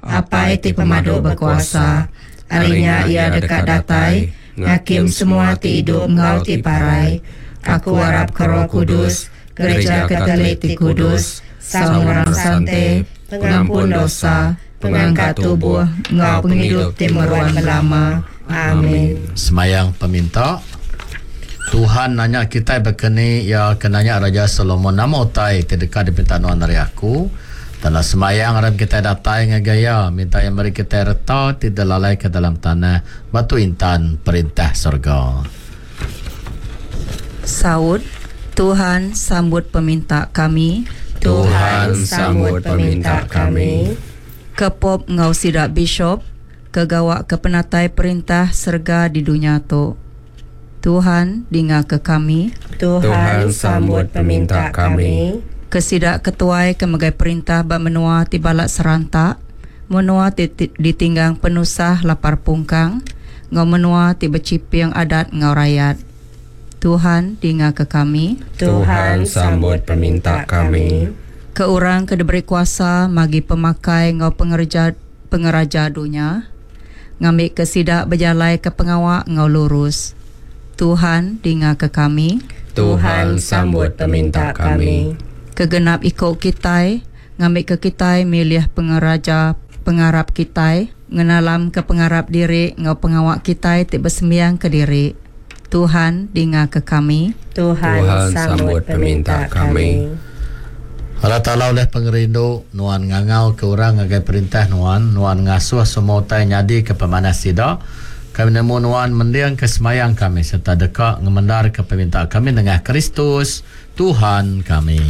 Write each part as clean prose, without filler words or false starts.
Apai ti pemadu berkuasa, arinya ia dekat datai, ngakim semua ti hidup ngau ti parai. Aku harap ke Roh Kudus, Gereja Katolik ti kudus, sang orang sante, pengampun dosa, pengangkat tubuh, ngau penghidup ti meruan belama. Amin. Semayang peminta. Tuhan nanya kita berkeni ya kenanya Raja Solomon nama utai terdekat di pinta nuan dari aku. Dalam semayang harap kita datai ngagaya minta yang beri kita reta tidak lalai ke dalam tanah batu intan perintah surga. Saud, Tuhan sambut peminta kami. Tuhan sambut peminta kami. Kepop ngau sidak bishop, kegawak ke penatai perintah serga di dunia tu. Tuhan dinga ke kami. Tuhan sambut peminta kami. Kesidak ketuai kemegai perintah bak menua ti balak serantak, menua ti ditinggang penusah lapar pungkang, ngau menua ti beciping adat ngau rakyat. Tuhan dinga ke kami. Tuhan sambut peminta kami. Ke orang ke diberi kuasa magi pemakai ngau pengeraja dunia, ngambil kesidak berjalai ke pengawak ngau lurus. Tuhan dinga ke kami. Tuhan sambut peminta kami. Kegenap ikut kitai, ngambil ke kitai milih pengeraja pengarap kitai, ngenalam ke pengarap diri ngau pengawak kitai ti bersembiang ke diri. Tuhan dinga ke kami. Tuhan sambut peminta kami. Allah Ta'ala oleh pengerindu nuan ngangau ke orang ngagai perintah nuan ngasuh semua utai nyadi ke pemanas sida. Kami nemu nuan mendiang kesemayang kami serta dekat ngemendar ke permintaan kami dengan Kristus Tuhan kami.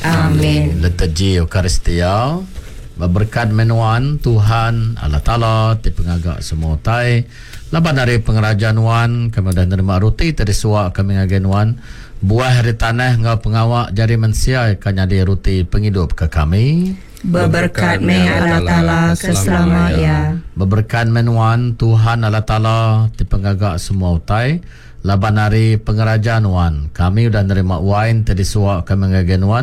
Amin. Liturgi Eukaristia berberkat menuan Tuhan Allah Ta'ala ti pengagak semua utai. Laban dari pengerajaan nuan kami dah nerima ruti tadi suak kami ngagai nuan buah hari tanah ngau pengawak jari mensia kanyadi ruti penghidup ke kami. Berberkat me Allah Ta'ala keselamanya. Berberkat menuan Tuhan Allah Ta'ala di penggagak semua utai. Laban hari pengerajaan wan kami sudah nerima wine tadi suak kami ngagain wan.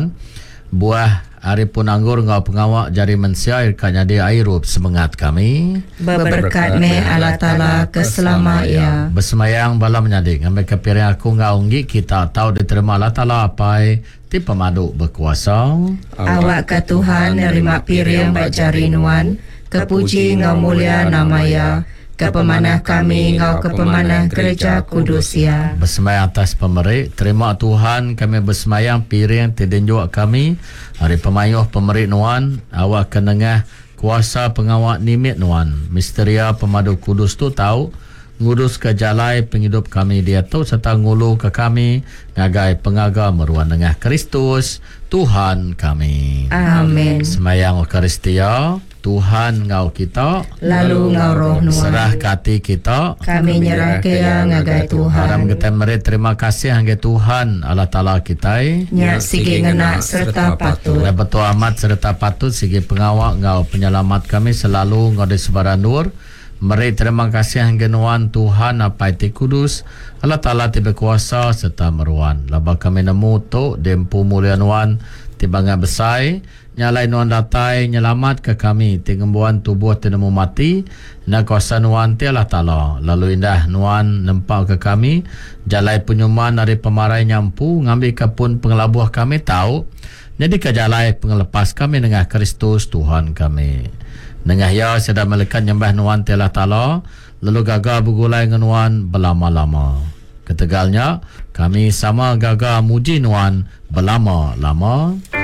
Buah hari pun anggur ngau pengawak jari mensiair kanya di airup semangat kami. Berberkat me Allah Ta'ala keselamanya. Bersemayang bala menyadik ngambil kepiring aku ngau nggi kita tahu diterima Allah Ta'ala apai ti pemaduk berkuasa. Awak ke Tuhan nerima piring baik jari nuan, kepuji ngau mulia namanya, kepemanah kami ngau kepemanah gereja kudus ya. Bersemayang atas pemerik, terima Tuhan kami bersemayang piring tidinjuk kami hari pemayuh pemerik nuan awak kenengah kuasa pengawak nimit nuan misteria pemadu kudus tu tahu ngurus ke jalai penghidup kami dia tu serta ngulu ke kami ngagai pengaga meruan dengan Kristus Tuhan kami. Amin. Semayang Eukaristia Tuhan ngau kita lalu ngau roh nuan serah kati kita kami nyerah ke yang ngagai Tuhan. Haram kita meri terima kasih hangga Tuhan Allah Ta'ala kita nya sigi ngena serta patut betul amat serta patut sigi pengawak ngau penyelamat kami selalu ngau di sebarang nur. Mari terima kasih hangga nuan Tuhan apa itu kudus Allah Ta'ala tiba kuasa serta meruan laba kami nemu tu dempu mulia nuan tiba ngak besai nyalai nuan datai nyelamat ke kami tingembuan tubuh tinemu mati na kuasa nuan ti Allah Ta'ala lalu indah nuan nempak ke kami jalai penyuman dari pemarai nyampu ngambil kapun pengelabuh kami tahu jadi kejalai pengelepas kami dengan Kristus Tuhan kami. Nengah ya sedang melekat nyembah nuan ti Allah Ta'ala lalu gagal bergulai dengan nuan berlama-lama. Ketegalnya kami sama gagal muji nuan berlama-lama.